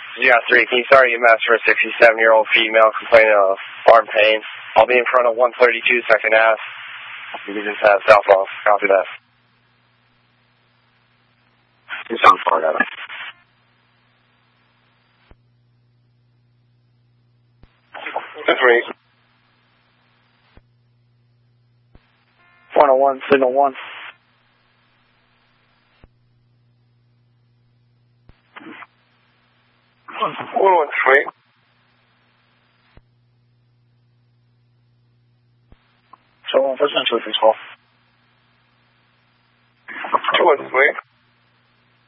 You got 3. Can you start EMS for a 67-year-old female complaining of arm pain? I'll be in front of 132 Second Ave. You can just have cell phone. Copy that. You sound far out. That's right. 101, signal 1. 113. 113. 213.